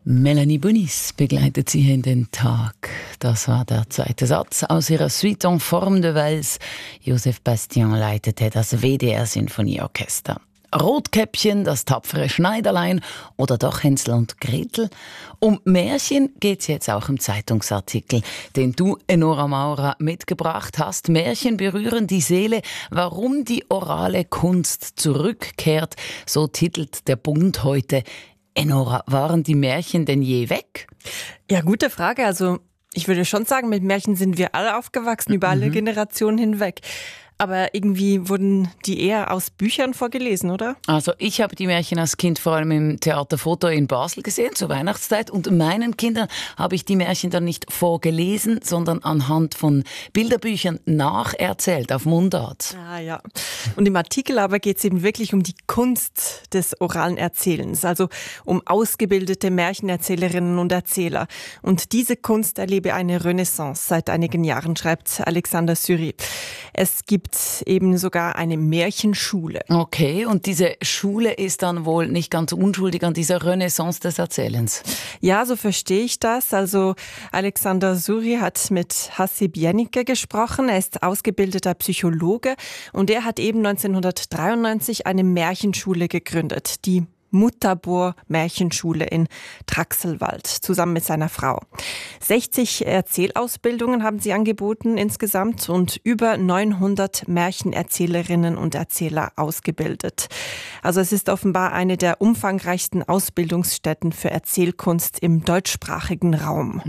Melanie Bonis begleitet sie in den Tag. Das war der zweite Satz aus ihrer Suite en forme de Valse. Joseph Bastien leitete das WDR-Sinfonieorchester. Rotkäppchen, das tapfere Schneiderlein oder doch Hänsel und Gretel. Um Märchen geht's jetzt auch im Zeitungsartikel, den du, Enora Maurer, mitgebracht hast. Märchen berühren die Seele, warum die orale Kunst zurückkehrt. So titelt der Bund heute. Enora, waren die Märchen denn je weg? Ja, gute Frage. Also ich würde schon sagen, mit Märchen sind wir alle aufgewachsen, über alle Generationen hinweg. Aber irgendwie wurden die eher aus Büchern vorgelesen, oder? Also ich habe die Märchen als Kind vor allem im Theater Foto in Basel gesehen, zur Weihnachtszeit. Und meinen Kindern habe ich die Märchen dann nicht vorgelesen, sondern anhand von Bilderbüchern nacherzählt, auf Mundart. Ah ja. Und im Artikel aber geht es eben wirklich um die Kunst des oralen Erzählens, also um ausgebildete Märchenerzählerinnen und Erzähler. Und diese Kunst erlebe eine Renaissance seit einigen Jahren, schreibt Alexander Süri. Es gibt eben sogar eine Märchenschule. Okay, und diese Schule ist dann wohl nicht ganz unschuldig an dieser Renaissance des Erzählens. Ja, so verstehe ich das. Also Alexander Süri hat mit Hassib Jennike gesprochen. Er ist ausgebildeter Psychologe und er hat eben 1993 eine Märchenschule gegründet, die Mutabor-Märchenschule in Traxelwald, zusammen mit seiner Frau. 60 Erzählausbildungen haben sie angeboten insgesamt und über 900 Märchenerzählerinnen und Erzähler ausgebildet. Also es ist offenbar eine der umfangreichsten Ausbildungsstätten für Erzählkunst im deutschsprachigen Raum.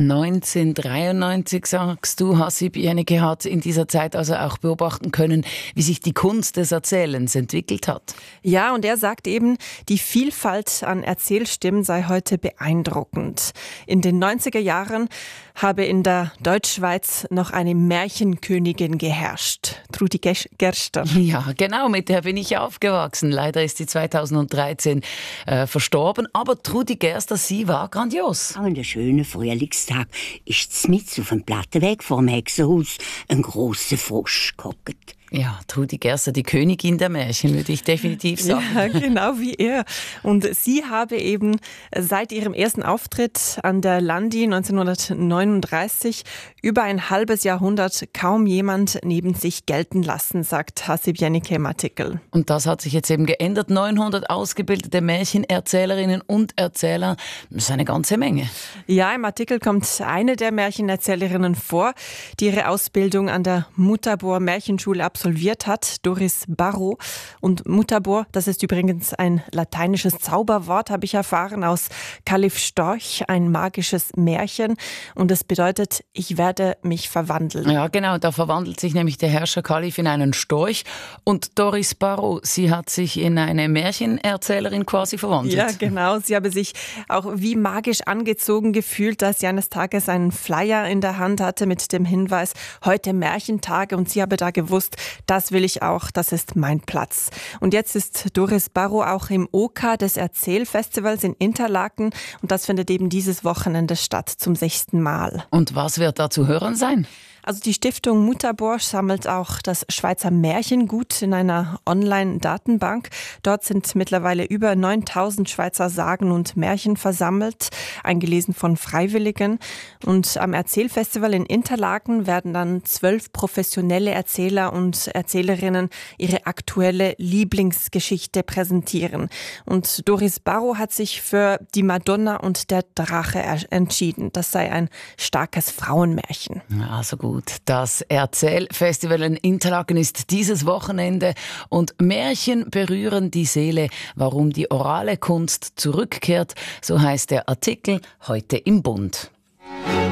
1993, sagst du, Hassib Jennike hat in dieser Zeit also auch beobachten können, wie sich die Kunst des Erzählens entwickelt hat. Ja, und er sagt eben, die Vielfalt an Erzählstimmen sei heute beeindruckend. In den 90er Jahren habe in der Deutschschweiz noch eine Märchenkönigin geherrscht, Trudi Gerster. Ja, genau, mit der bin ich aufgewachsen. Leider ist sie 2013 verstorben, aber Trudi Gerster, sie war grandios. An einem schönen Frühlingstag ist mitten auf dem Plattenweg vor dem Hexenhaus ein grosser Frosch gehockt. Ja, Trudi Gerster, die Königin der Märchen, würde ich definitiv sagen. Ja, genau wie er. Und sie habe eben seit ihrem ersten Auftritt an der Landi 1939 über ein halbes Jahrhundert kaum jemand neben sich gelten lassen, sagt Hassib Jennike im Artikel. Und das hat sich jetzt eben geändert. 900 ausgebildete Märchenerzählerinnen und Erzähler, das ist eine ganze Menge. Ja, im Artikel kommt eine der Märchenerzählerinnen vor, die ihre Ausbildung an der Mutabor Märchenschule absolviert hat, Doris Barrow. Und Mutabor, das ist übrigens ein lateinisches Zauberwort, habe ich erfahren, aus Kalif Storch, ein magisches Märchen. Und es bedeutet, ich werde mich verwandeln. Ja, genau, da verwandelt sich nämlich der Herrscher Kalif in einen Storch. Und Doris Barrow, sie hat sich in eine Märchenerzählerin quasi verwandelt. Ja, genau. Sie habe sich auch wie magisch angezogen gefühlt, dass sie eines Tages einen Flyer in der Hand hatte mit dem Hinweis, heute Märchentage. Und sie habe da gewusst, das will ich auch, das ist mein Platz. Und jetzt ist Doris Barrow auch im OK des Erzählfestivals in Interlaken und das findet eben dieses Wochenende statt, zum 6. Mal. Und was wird da zu hören sein? Also die Stiftung Mutabor sammelt auch das Schweizer Märchengut in einer Online-Datenbank. Dort sind mittlerweile über 9000 Schweizer Sagen und Märchen versammelt, eingelesen von Freiwilligen. Und am Erzählfestival in Interlaken werden dann 12 professionelle Erzähler und Erzählerinnen ihre aktuelle Lieblingsgeschichte präsentieren. Und Doris Barrow hat sich für Die Madonna und der Drache entschieden. Das sei ein starkes Frauenmärchen. Also gut. Das Erzählfestival in Interlaken ist dieses Wochenende und Märchen berühren die Seele, warum die orale Kunst zurückkehrt, so heißt der Artikel heute im Bund.